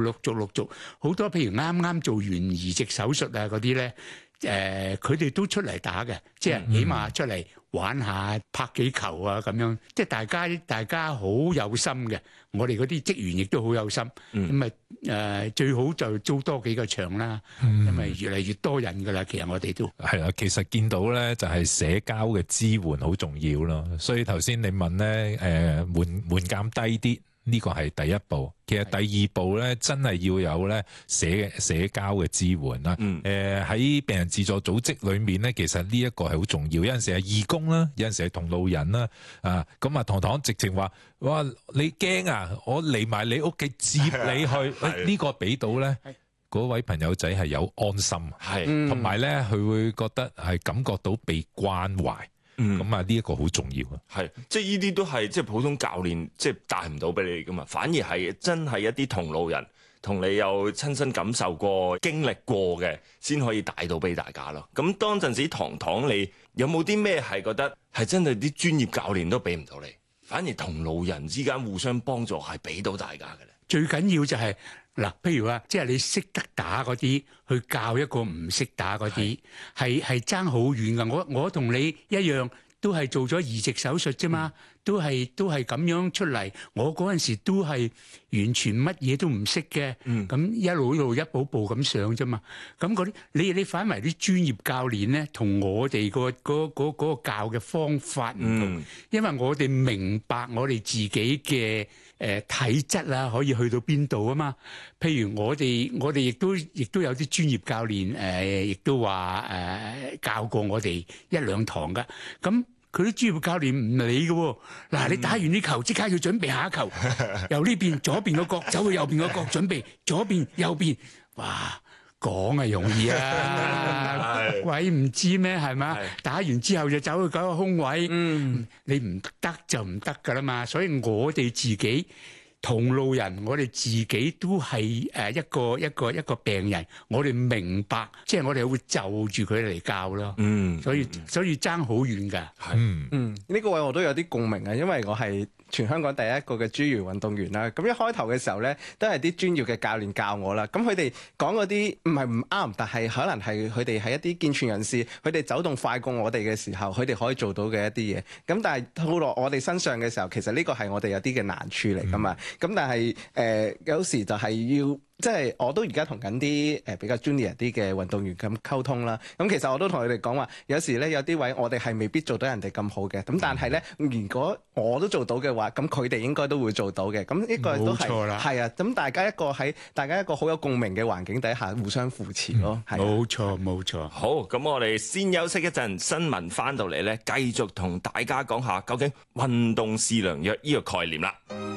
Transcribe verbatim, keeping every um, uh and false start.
陸續陸續好多，譬如啱啱做完移植手術啊嗰啲咧，誒佢哋都出嚟打嘅，即係起碼出嚟玩下拍幾球啊咁樣，即係大家大家好有心嘅。我哋嗰啲職員亦都好有心，咁啊誒最好就租多幾個場啦，嗯、因為越嚟越多人噶啦。其實我哋都係啦，其實見到咧就係社交嘅支援好重要咯。所以頭先你問咧誒門門檻低啲。呢個係第一步，其實第二步咧，真係要有咧社社交嘅支援啦。誒喺、嗯呃、病人自助組織裏面咧，其實呢一個係好重要。有陣時係義工啦，有陣時係同路人啦。啊，咁啊，糖糖直情話：哇，你驚啊！我嚟埋你屋企接你去。呢、哎這個俾到咧，嗰位朋友仔係有安心，係同埋咧，佢會覺得係感覺到被關懷。嗯，咁啊呢一個好重要啊， 係即係呢啲都係即係普通教練即係帶唔到俾你噶嘛，反而係真係一啲同路人同你有親身感受過、經歷過嘅，先可以帶到俾大家咯。咁當陣時，糖糖你有冇啲咩係覺得係真係啲專業教練都俾唔到你，反而同路人之間互相幫助係俾到大家嘅咧？ 最緊要就係、是。嗱，譬如話，即係你識得打嗰啲，去教一個唔識打嗰啲，係係爭好遠噶。我我同你一樣，都係做咗移植手術啫嘛，都係都係咁樣出嚟。我嗰陣時都係完全乜嘢都唔識嘅，咁、嗯、一路一路一步步咁上啫嘛。咁嗰啲你你反為啲專業教練咧，同我哋、嗰個嗰嗰嗰個教嘅方法唔同，嗯、因為我哋明白我哋自己嘅。誒、呃、體質啊，可以去到邊度啊嘛？譬如我哋，我哋亦都亦都有啲專業教練誒，亦、呃、都話誒、呃、教過我哋一兩堂噶。咁佢啲專業教練唔理嘅喎。嗱，你打完啲球，即刻要準備下一球，由呢邊左邊個角走去右邊個角準備，左邊右邊，哇！講係容易啊，鬼唔知咩係嘛？打完之後就走去搞個空位，嗯、你唔得就唔得噶啦嘛。所以我哋自己同路人，我哋自己都係誒一個一個一個病人，我哋明白，即係我哋會就住佢嚟教咯。嗯，所以所以爭好遠㗎。 嗯嗯，呢個位我都有啲共鳴啊，因為我係全香港第一個嘅專業運動員啦。咁一開頭嘅時候咧，都係啲專業嘅教練教我啦。咁佢哋講嗰啲唔係唔啱，但係可能係佢哋係一啲健全人士，佢哋走動快過我哋嘅時候，佢哋可以做到嘅一啲嘢。咁但係套落我哋身上嘅時候，其實呢個係我哋有啲嘅難處嚟㗎嘛。咁、嗯、但係誒、呃、有時就係要。即係我都而家同緊啲誒比較 junior 啲嘅運動員咁溝通啦。咁其實我都同佢哋講話，有時咧有啲位我哋係未必做到人哋咁好嘅。咁但係咧，如果我都做到嘅話，咁佢哋應該都會做到嘅。咁呢個都係係啊。咁大家一個喺大家一個好有共鳴嘅環境底下，互相扶持咯。係冇錯冇錯。 好，咁我哋先休息一陣，新聞翻到嚟咧，繼續同大家講下究竟運動是良藥呢個概念啦。